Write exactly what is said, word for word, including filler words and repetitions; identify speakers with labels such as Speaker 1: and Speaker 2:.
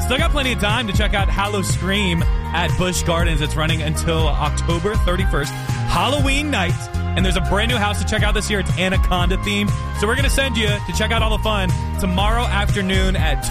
Speaker 1: Still got plenty of time to check out Hallow Scream at Busch Gardens. It's running until October thirty-first, Halloween night. And there's a brand new house to check out this year. It's Anaconda themed. So we're going to send you to check out all the fun tomorrow afternoon at